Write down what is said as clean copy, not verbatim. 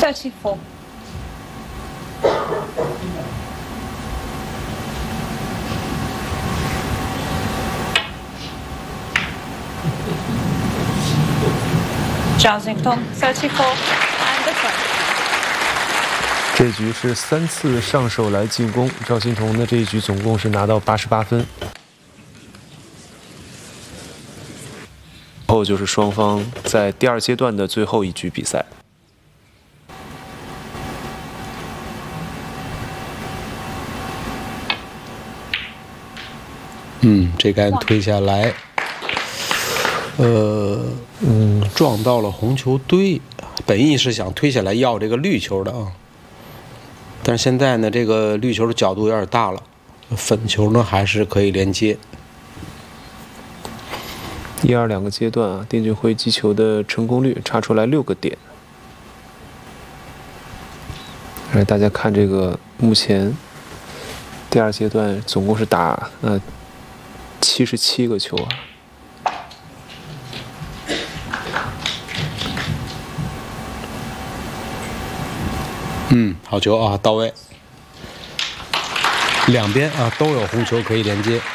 34. Jousington 34 and the point. 这局是3次上手来进攻，赵心童的这一局总共是拿到88分。后就是双方在第2阶段的最后一局比赛。 这杆推下来，撞到了红球堆，本意是想推下来要这个绿球的啊，但是现在呢，这个绿球的角度有点大了，粉球呢还是可以连接。 1、2两个阶段啊，丁俊晖击球的成功率差出来6个点。来，大家看这个，目前第2阶段总共是打77个球啊。 好球啊，到位。两边啊都有红球可以连接。